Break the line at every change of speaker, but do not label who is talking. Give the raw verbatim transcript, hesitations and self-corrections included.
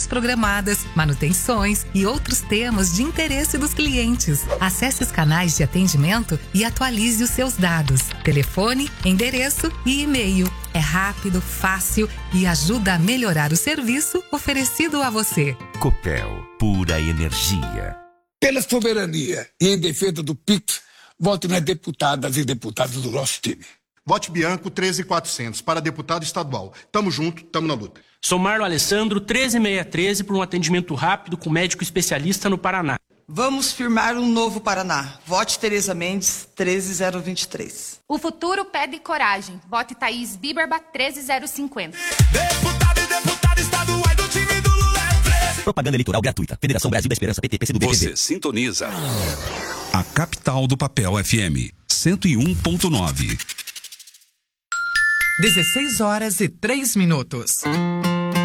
revisões programadas, manutenções e outros temas de interesse dos clientes. Acesse os canais de atendimento e atualize os seus dados. Telefone, endereço e e-mail. É rápido, fácil e ajuda a melhorar o serviço oferecido a você.
Copel, pura energia.
Pela soberania e em defesa do P I X, vote nas deputadas e deputados do nosso time.
Vote Bianco treze mil e quatrocentos para deputado estadual. Tamo junto, tamo na luta.
Sou Marlo Alessandro treze mil seiscentos e treze por um atendimento rápido com médico especialista no Paraná.
Vamos firmar um novo Paraná. Vote Tereza Mendes treze mil vinte e três.
O futuro pede coragem. Vote Thaís Biberba treze mil cinquenta.
Deputado e deputada estaduais do time do Lula é treze.
Propaganda eleitoral gratuita. Federação Brasil da Esperança, P T, P C do B.
Você sintoniza a capital do papel F M cento e um ponto nove.
dezesseis horas e três minutos.